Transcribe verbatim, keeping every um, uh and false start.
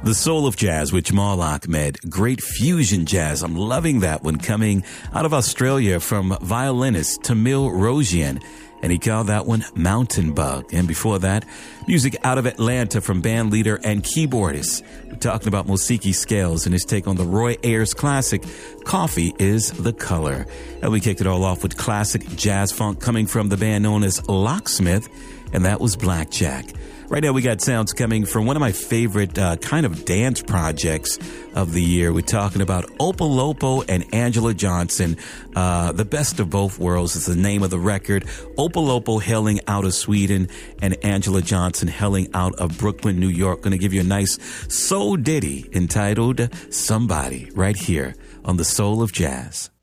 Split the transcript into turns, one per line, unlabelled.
The Soul of Jazz with Jamal Ahmed. Great fusion jazz. I'm loving that one, coming out of Australia from violinist Tamil Rosian. And he called that one Mountain Bug. And before that, music out of Atlanta from band leader and keyboardist. We're talking about Mosiki Scales and his take on the Roy Ayers classic, Coffee is the Color. And we kicked it all off with classic jazz funk coming from the band known as Locksmith, and that was Blackjack. Right now we got sounds coming from one of my favorite uh, kind of dance projects of the year. We're talking about Opolopo and Angela Johnson. Uh, the Best of Both Worlds is the name of the record. Opolopo hailing out of Sweden and Angela Johnson hailing out of Brooklyn, New York. Going to give you a nice soul ditty entitled Somebody right here on The Soul of Jazz.